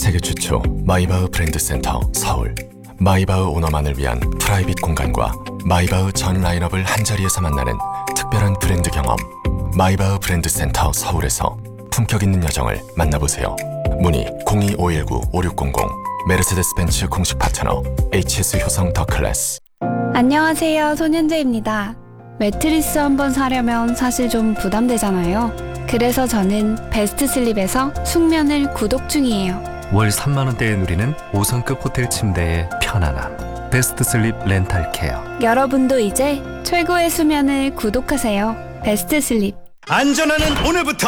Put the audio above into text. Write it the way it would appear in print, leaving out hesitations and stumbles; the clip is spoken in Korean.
세계 최초 마이바흐 브랜드 센터 서울. 마이바흐 오너만을 위한 프라이빗 공간과 마이바흐 전 라인업을 한자리에서 만나는 특별한 브랜드 경험. 마이바흐 브랜드 센터 서울에서 품격 있는 여정을 만나보세요. 문의 02-519-5600. 메르세데스 벤츠 공식 파트너 HS 효성 더 클래스. 안녕하세요, 손현재입니다. 매트리스 한번 사려면 사실 좀 부담되잖아요. 그래서 저는 베스트 슬립에서 숙면을 구독 중이에요. 월 3만 원대에 누리는 5성급 호텔 침대의 편안함. 베스트 슬립 렌탈 케어. 여러분도 이제 최고의 수면을 구독하세요. 베스트 슬립. 안전하는 오늘부터